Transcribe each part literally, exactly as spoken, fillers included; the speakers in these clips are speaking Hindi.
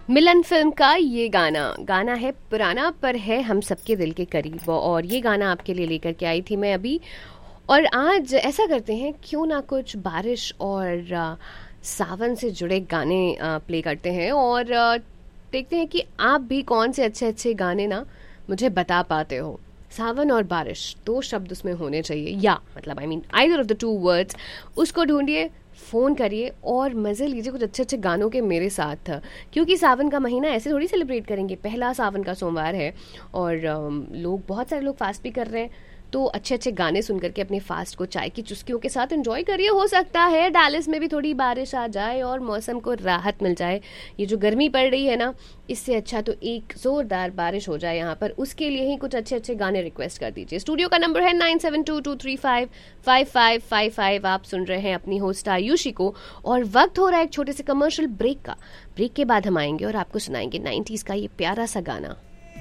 मिलन फिल्म का ये गाना गाना है पुराना पर है हम सबके दिल के करीब, और ये गाना आपके लिए लेकर के आई थी मैं अभी। और आज ऐसा करते हैं, क्यों ना कुछ बारिश और आ, सावन से जुड़े गाने आ, प्ले करते हैं और आ, देखते हैं कि आप भी कौन से अच्छे अच्छे गाने ना मुझे बता पाते हो। सावन और बारिश दो शब्द उसमें होने चाहिए, या मतलब I mean either of the two words. उसको ढूंढिए, फ़ोन करिए और मज़े लीजिए कुछ अच्छे अच्छे गानों के मेरे साथ, क्योंकि सावन का महीना ऐसे थोड़ी सेलिब्रेट करेंगे। पहला सावन का सोमवार है और लोग बहुत सारे लोग फास्ट भी कर रहे हैं, तो अच्छे अच्छे गाने सुन करके अपने फास्ट को चाय की चुस्कियों के साथ एंजॉय करिए। हो सकता है डैलस में भी थोड़ी बारिश आ जाए और मौसम को राहत मिल जाए। ये जो गर्मी पड़ रही है ना, इससे अच्छा तो एक ज़ोरदार बारिश हो जाए यहाँ पर। उसके लिए ही कुछ अच्छे अच्छे गाने रिक्वेस्ट कर दीजिए। स्टूडियो का नंबर है nine seven to to three five five five five five. आप सुन रहे हैं अपनी होस्ट आयुषी को, और वक्त हो रहा है एक छोटे से कमर्शियल ब्रेक का। ब्रेक के बाद हम आएंगे और आपको सुनाएंगे नाइन्टीज़ का ये प्यारा सा गाना।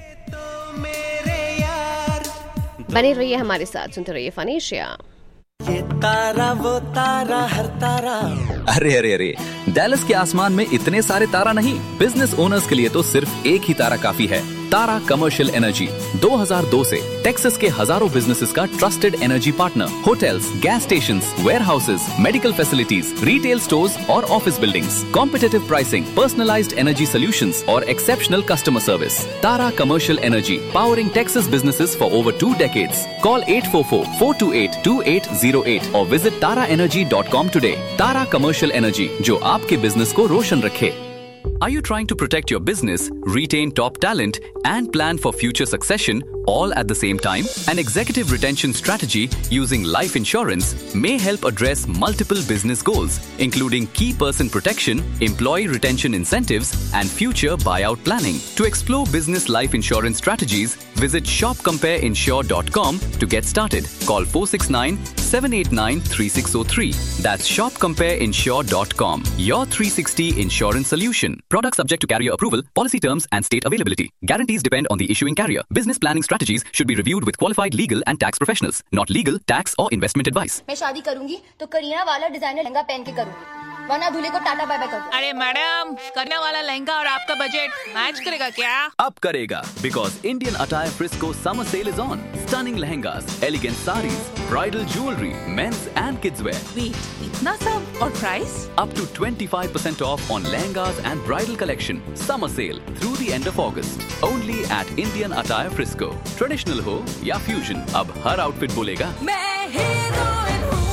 बने रहिए हमारे साथ, सुनते रहिए फन एशिया। ये तारा वो तारा हर तारा। अरे अरे अरे, डैलस के आसमान में इतने सारे तारा नहीं, बिजनेस ओनर्स के लिए तो सिर्फ एक ही तारा काफी है। तारा कमर्शियल एनर्जी दो हज़ार दो से टेक्सास के हजारों बिजनेसेस का trusted energy partner. Hotels, gas stations, warehouses, medical facilities, retail stores और office buildings, competitive pricing, personalised energy solutions और exceptional customer service. Tara commercial energy, powering Texas businesses for over two decades. Call at four four four to eight to eight zero eight और विजिट तारा एनर्जी डॉट कॉम टुडे। तारा कमर्शियल एनर्जी, जो आपके बिजनेस को रोशन रखे। Are you trying to protect your business, retain top talent, and plan for future succession all at the same time? An executive retention strategy using life insurance may help address multiple business goals, including key person protection, employee retention incentives, and future buyout planning. To explore business life insurance strategies, visit shop compare insure dot com to get started. Call four six nine, seven eight nine, three six zero three. That's shop compare insure dot com. Your three sixty insurance solution. Products subject to carrier approval, policy terms and state availability. Guarantees depend on the issuing carrier. Business planning strategies should be reviewed with qualified legal and tax professionals. Not legal, tax or investment advice. मैं शादी करूंगी तो करीना वाला डिजाइनर लहंगा पहन के करूंगी, वरना दूल्हे को टाटा बाय बाय कर दूं। अरे मैडम, करीना वाला लहंगा और आपका बजट मैच करेगा क्या? अब करेगा, because Indian Attire Frisco summer sale is on. Stunning lehengas, elegant sarees, bridal jewelry, men's and kids wear. Wait, इतना सब और price? Up to twenty-five percent off on lehengas and bridal collection. Summer sale through the end of August. Only at Indian Attire Frisco. Traditional हो या fusion, अब हर outfit बोलेगा मैं heroine हूँ।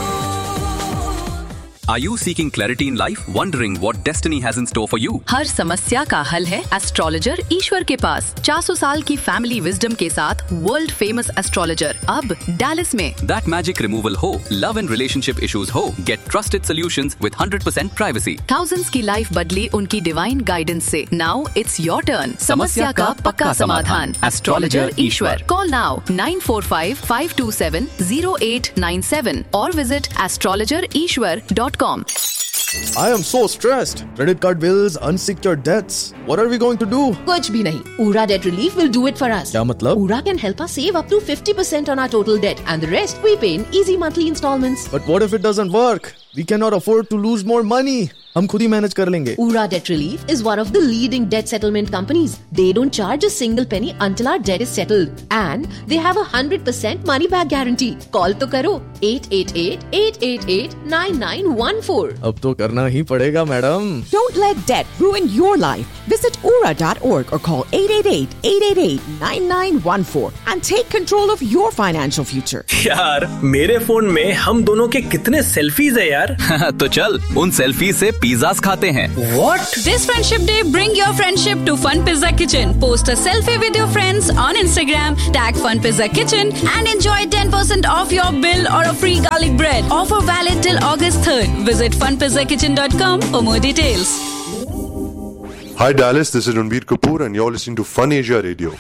Are you seeking clarity in life? Wondering what destiny has in store for you? हर समस्या का हल है एस्ट्रोलॉजर ईश्वर के पास। चार सौ साल की फैमिली विजडम के साथ वर्ल्ड फेमस एस्ट्रोलॉजर अब डैलस में। That magic removal हो, love and relationship issues हो, get trusted solutions with one hundred percent privacy. Thousands की लाइफ बदली उनकी डिवाइन गाइडेंस से। Now it's your turn. समस्या का पक्का समाधान, एस्ट्रोलॉजर ईश्वर। Call now nine four five, five two seven, zero eight nine seven और visit astrologer ishwar dot com. I am so stressed. Credit card bills, unsecured debts. What are we going to do? कुछ भी नहीं. Ura Debt Relief will do it for us. क्या मतलब? Ura can help us save up to fifty percent on our total debt, and the rest we pay in easy monthly installments. But what if it doesn't work? We cannot afford to lose more money. हम खुद ही मैनेज कर लेंगे। Ura Debt Relief is one of the leading debt settlement companies. They don't charge a single penny until our debt is settled, and they have a hundred percent money back guarantee. Call तो करो eight eight eight, eight eight eight, nine nine one four. अब तो करना ही पड़ेगा madam. Don't let debt ruin your life. Visit ura dot org or call eight eight eight, eight eight eight, nine nine one four and take control of your financial future. यार, मेरे फोन में हम दोनों के कितने सेल्फीज है यार। तो चल उन सेल्फी से पिज़्ज़ास खाते हैं। What? This Friendship Day, bring your friendship to Fun Pizza Kitchen. Post a selfie with your friends on Instagram, tag Fun Pizza Kitchen and enjoy ten percent off your bill or a free garlic bread. Offer valid till August third. Visit fun pizza kitchen dot com for more details. Hi Dallas, this is Ranbir Kapoor and you're listening to Fun Asia Radio.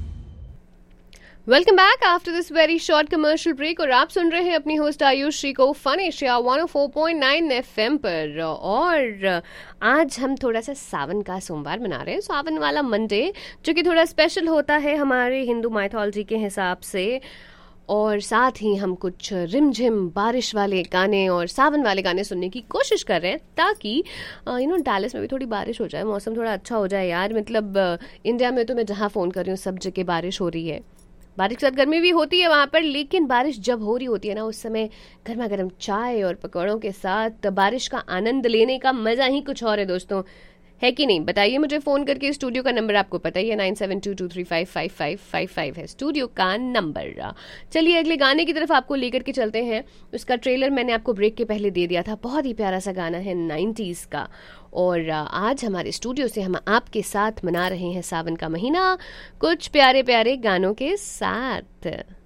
Welcome back after this very short commercial break, और आप सुन रहे हैं अपनी होस्ट आयुषी को fun Asia one O four point nine FM पर। और आज हम थोड़ा सा सावन का सोमवार मना रहे हैं, सावन वाला मंडे, जो कि थोड़ा स्पेशल होता है हमारे हिंदू माइथोलॉजी के हिसाब से। और साथ ही हम कुछ रिमझिम बारिश वाले गाने और सावन वाले गाने सुनने की कोशिश कर रहे हैं, ताकि यू नो डैलस में भी थोड़ी बारिश हो जाए, मौसम थोड़ा अच्छा हो जाए यार। मतलब इंडिया में तो मैं जहाँ फ़ोन कर रही हूँ सब जगह बारिश हो रही है, बारिश के साथ गर्मी भी होती है वहाँ पर, लेकिन बारिश जब हो रही होती है ना उस समय गर्मा गर्म चाय और पकौड़ों के साथ बारिश का आनंद लेने का मज़ा ही कुछ और है दोस्तों, है कि नहीं? बताइए मुझे फ़ोन करके। स्टूडियो का नंबर आपको पता ही है, nine seven to to three five five five five five है स्टूडियो का नंबर। चलिए अगले गाने की तरफ आपको लेकर के चलते हैं। उसका ट्रेलर मैंने आपको ब्रेक के पहले दे दिया था, बहुत ही प्यारा सा गाना है नाइन्टीज़ का। और आज हमारे स्टूडियो से हम आपके साथ मना रहे हैं सावन का महीना कुछ प्यारे प्यारे गानों के साथ।